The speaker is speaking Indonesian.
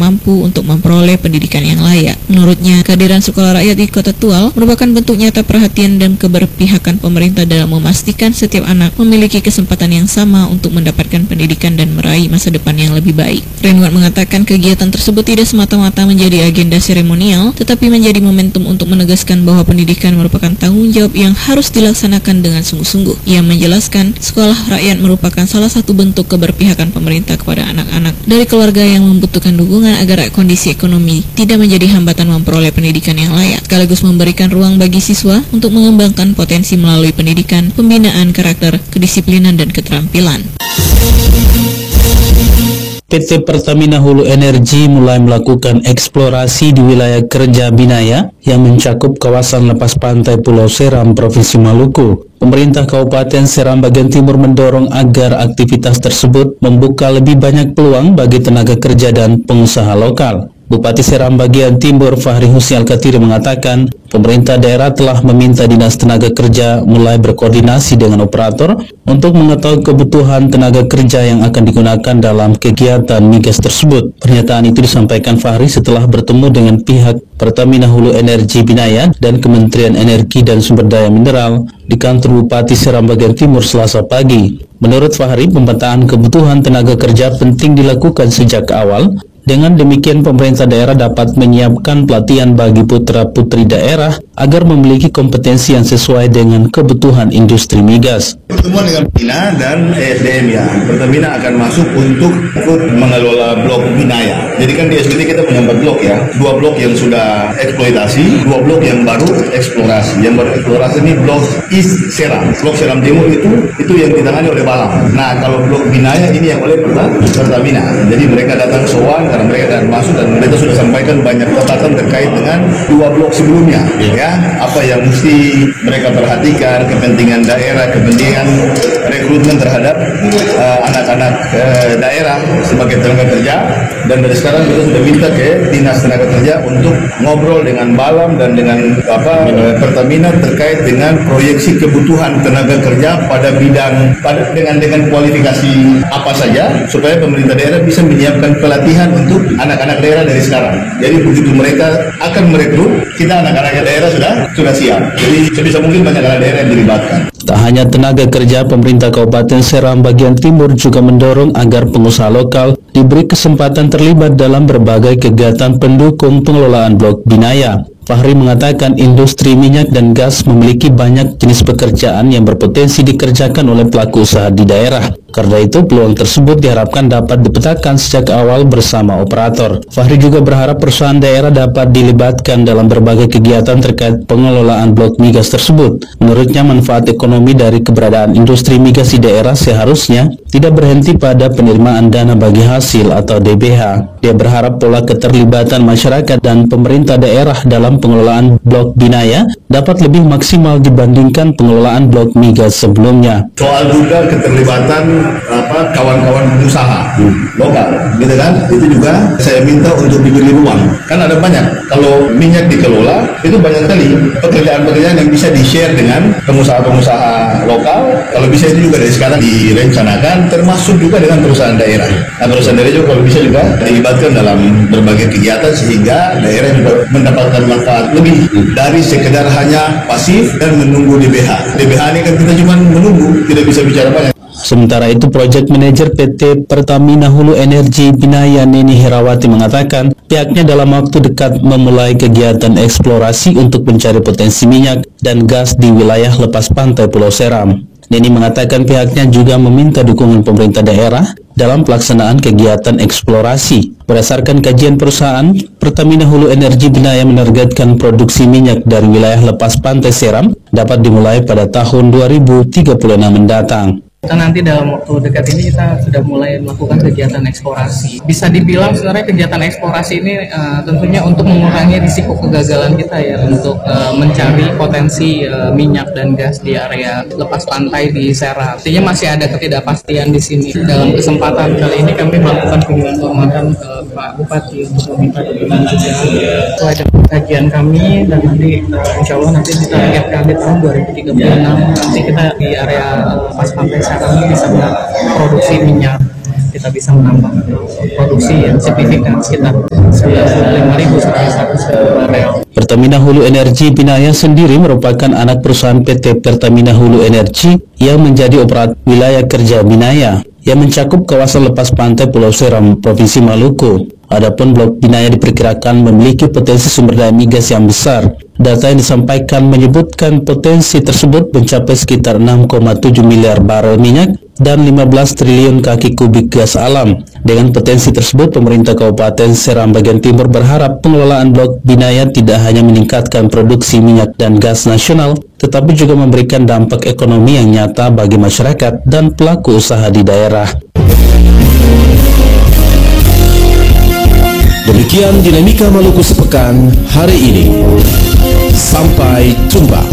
mampu untuk memperoleh pendidikan yang layak. Menurutnya, kehadiran sekolah rakyat di Kota Tual merupakan bentuk nyata perhatian dan keberpihakan pemerintah dalam memastikan setiap anak memiliki kesempatan yang sama untuk mendapatkan pendidikan dan meraih masa depan yang lebih baik. Renwar mengatakan kegiatan tersebut tidak semata-mata menjadi agenda seremonial, tetapi menjadi momentum untuk menegaskan bahwa pendidikan merupakan tanggung jawab yang harus dilaksanakan dengan sungguh-sungguh. Ia menjelaskan, sekolah rakyat merupakan salah satu bentuk keberpihakan pemerintah kepada anak-anak dari keluarga yang membutuhkan dukungan agar kondisi ekonomi tidak menjadi hambatan memperoleh pendidikan yang layak, sekaligus memberikan ruang bagi siswa untuk mengembangkan potensi melalui pendidikan, pembinaan karakter, kedisiplinan, dan keterampilan. PT Pertamina Hulu Energi mulai melakukan eksplorasi di wilayah kerja Binaya yang mencakup kawasan lepas pantai Pulau Seram, Provinsi Maluku. Pemerintah Kabupaten Seram bagian timur mendorong agar aktivitas tersebut membuka lebih banyak peluang bagi tenaga kerja dan pengusaha lokal. Bupati Seram bagian timur Fahri Husni Al-Katiri mengatakan, pemerintah daerah telah meminta Dinas Tenaga Kerja mulai berkoordinasi dengan operator untuk mengetahui kebutuhan tenaga kerja yang akan digunakan dalam kegiatan migas tersebut. Pernyataan itu disampaikan Fahri setelah bertemu dengan pihak Pertamina Hulu Energi Binaya dan Kementerian Energi dan Sumber Daya Mineral di kantor Bupati Seram bagian timur Selasa pagi. Menurut Fahri, pemetaan kebutuhan tenaga kerja penting dilakukan sejak awal. Dengan demikian, pemerintah daerah dapat menyiapkan pelatihan bagi putra-putri daerah agar memiliki kompetensi yang sesuai dengan kebutuhan industri migas. Pertemuan dengan Pertamina dan ESDM ya. Pertamina akan masuk untuk ikut mengelola blok Binaya. Jadi kan di SDT kita punya 4 blok ya. 2 blok yang sudah eksploitasi, 2 blok yang baru eksplorasi. Yang baru eksplorasi ini blok East Seram. Blok Seram Timur itu yang ditangani oleh Balam. Nah, kalau blok Binaya ini yang oleh Pertamina. Jadi mereka datang sowan karena mereka akan masuk dan mereka sudah sampaikan banyak catatan terkait dengan 2 blok sebelumnya ya. Apa yang mesti mereka perhatikan, kepentingan daerah, kepentingan rekrutmen terhadap anak-anak daerah sebagai tenaga kerja. Dan dari sekarang kita sudah minta ke Dinas Tenaga Kerja untuk ngobrol dengan Balam dan dengan Pertamina terkait dengan proyeksi kebutuhan tenaga kerja pada bidang dengan kualifikasi apa saja supaya pemerintah daerah bisa menyiapkan pelatihan untuk anak-anak daerah dari sekarang. Jadi begitu mereka akan merekrut, kita anak-anak daerah sudah siap. Jadi sebisa mungkin banyak anak daerah yang dilibatkan. Tak hanya tenaga kerja, pemerintah Kabupaten Seram bagian timur juga mendorong agar pengusaha lokal diberi kesempatan terlibat dalam berbagai kegiatan pendukung pengelolaan blok Binaya. Fahri mengatakan industri minyak dan gas memiliki banyak jenis pekerjaan yang berpotensi dikerjakan oleh pelaku usaha di daerah. Karena itu, peluang tersebut diharapkan dapat dipetakan sejak awal bersama operator. Fahri juga berharap perusahaan daerah dapat dilibatkan dalam berbagai kegiatan terkait pengelolaan blok migas tersebut. Menurutnya, manfaat ekonomi dari keberadaan industri migas di daerah seharusnya tidak berhenti pada penerimaan dana bagi hasil atau DBH. Dia berharap pola keterlibatan masyarakat dan pemerintah daerah dalam pengelolaan blok Binaya dapat lebih maksimal dibandingkan pengelolaan blok migas sebelumnya. Soal juga keterlibatan kawan-kawan pengusaha lokal, gitu kan? Itu juga saya minta untuk diberi ruang. Kan ada banyak. Kalau minyak dikelola, itu banyak sekali pekerjaan-pekerjaan yang bisa di-share dengan pengusaha-pengusaha lokal. Kalau bisa itu juga dari sekarang direncanakan, termasuk juga dengan perusahaan daerah. Nah, perusahaan daerah juga kalau bisa juga dilibatkan dalam berbagai kegiatan sehingga daerah juga mendapatkan manfaat lebih dari sekedar hanya pasif dan menunggu DBH. DBH ini kan kita cuma menunggu, tidak bisa bicara banyak. Sementara itu, Project Manager PT Pertamina Hulu Energi Binaya Neni Herawati mengatakan pihaknya dalam waktu dekat memulai kegiatan eksplorasi untuk mencari potensi minyak dan gas di wilayah lepas pantai Pulau Seram. Neni mengatakan pihaknya juga meminta dukungan pemerintah daerah dalam pelaksanaan kegiatan eksplorasi. Berdasarkan kajian perusahaan, Pertamina Hulu Energi Binaya menargetkan produksi minyak dari wilayah lepas pantai Seram dapat dimulai pada tahun 2036 mendatang. Kita nanti dalam waktu dekat ini kita sudah mulai melakukan kegiatan eksplorasi. Bisa dibilang sebenarnya kegiatan eksplorasi ini tentunya untuk mengurangi risiko kegagalan kita ya untuk mencari potensi minyak dan gas di area lepas pantai di Seram. Artinya masih ada ketidakpastian di sini. Dalam kesempatan kali ini kami melakukan kunjungan kehormatan ke Pak Bupati untuk meminta dukungan juga sesuai dengan kajian kami dan nanti insya Allah nanti kita target kami tahun 2036 nanti kita di area lepas pantai Seram bisa produksi minyak. kita bisa menambah produksi yang signifikan sekitar 95.000 sampai 100 barel. Pertamina Hulu Energi Binaya sendiri merupakan anak perusahaan PT Pertamina Hulu Energi yang menjadi operator wilayah kerja Binaya yang mencakup kawasan lepas pantai Pulau Seram, Provinsi Maluku. Adapun blok Binaya diperkirakan memiliki potensi sumber daya migas yang besar. Data yang disampaikan menyebutkan potensi tersebut mencapai sekitar 6,7 miliar barel minyak dan 15 triliun kaki kubik gas alam. Dengan potensi tersebut, pemerintah Kabupaten Seram bagian timur berharap pengelolaan blok Binaya tidak hanya meningkatkan produksi minyak dan gas nasional, tetapi juga memberikan dampak ekonomi yang nyata bagi masyarakat dan pelaku usaha di daerah. Demikian dinamika Maluku sepekan hari ini. Sampai jumpa.